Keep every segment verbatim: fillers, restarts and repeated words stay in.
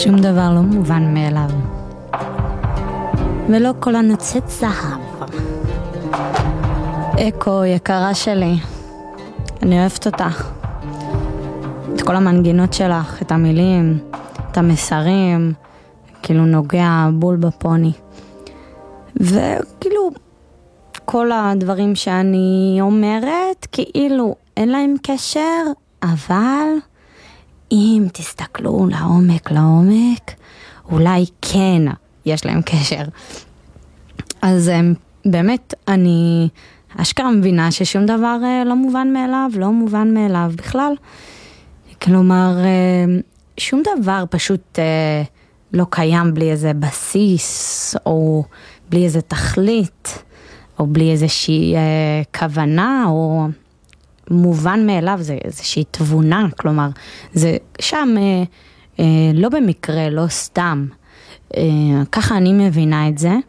שום דבר לא מובן מאליו, ולא כל הנוצאת זהב. אקו יקרה שלי, אני אוהבת אותך, את כל המנגינות שלך, את המילים, את המסרים, כאילו נוגע בול בפוני, וכאילו כל הדברים שאני אומרת כאילו אין להם קשר, אבל אם תסתכלו לעומק לעומק אולי כן יש להם קשר. אז באמת אני אשכרה מבינה ששום דבר לא מובן מאליו, לא מובן מאליו בכלל. כלומר, שום דבר פשוט לא קיים בלי איזה בסיס, או בלי איזה תכלית, או בלי איזושהי כוונה, או מובן מאליו, זה איזושהי תבונה. כלומר, זה שם לא במקרה, לא סתם. ככה אני מבינה את זה.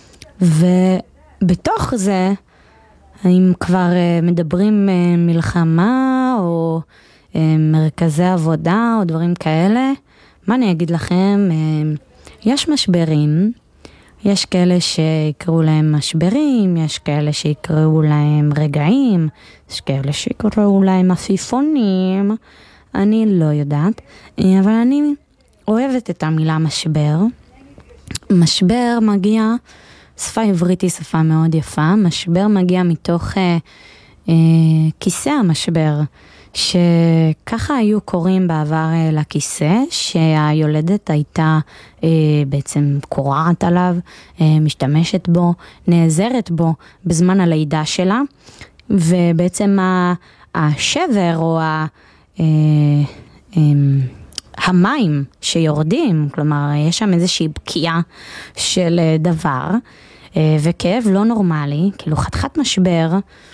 ובתוך זה, אם כבר מדברים מלחמה, או מרכזי עבודה, או דברים כאלה, מה אני אגיד לכם? יש משברים, יש כאלה שיקראו להם משברים, יש כאלה שיקראו להם רגעים, יש כאלה שיקראו להם עפיפונים, אני לא יודעת, אבל אני אוהבת את המילה משבר. משבר מגיע, שפה עברית היא שפה מאוד יפה, משבר מגיע מתוך אה, אה, כיסא המשבר, שככה היו קוראים בעבר לכיסא, שהיולדת הייתה אה, בעצם קורעת עליו, אה, משתמשת בו, נעזרת בו בזמן הלידה שלה, ובעצם השבר או ה, אה, אה, המים שיורדים, כלומר יש שם איזושהי בקיעה של דבר, אה, וכאב לא נורמלי, כאילו חתיכת משבר,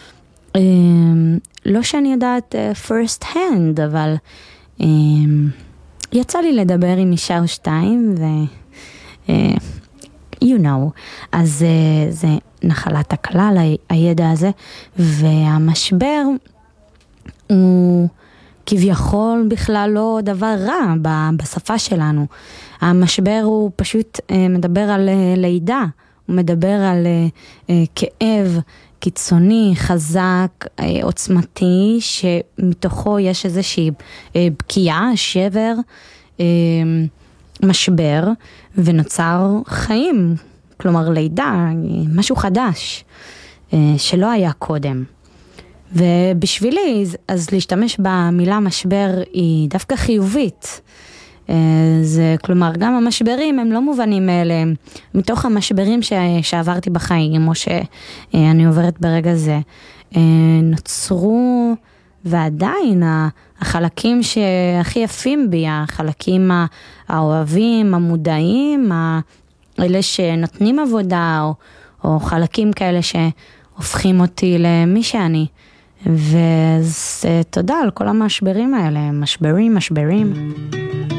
לא שאני יודעת first hand, אבל יצא לי לדבר עם אישה או שתיים, ו you know, אז זה נחלת הכלל, הידע הזה, והמשבר הוא כביכול בכלל לא דבר רע בשפה שלנו. המשבר הוא פשוט מדבר על לידה, הוא מדבר על כאב קיצוני, חזק, עוצמתי, שמתוכו יש איזושהי בקיעה, שבר, משבר, ונוצר חיים, כלומר לידה, משהו חדש, שלא היה קודם. ובשבילי, אז להשתמש במילה משבר היא דווקא חיובית. זה, כלומר, גם המשברים הם לא מובנים מאליהם. מתוך המשברים ש, שעברתי בחיים, או שאני עוברת ברגע זה, נוצרו, ועדיין החלקים שהכי יפים בי, החלקים האוהבים, המודעים, אלה שנותנים עבודה, או, או חלקים כאלה שהופכים אותי למי שאני. ותודה על כל המשברים האלה, משברים, משברים.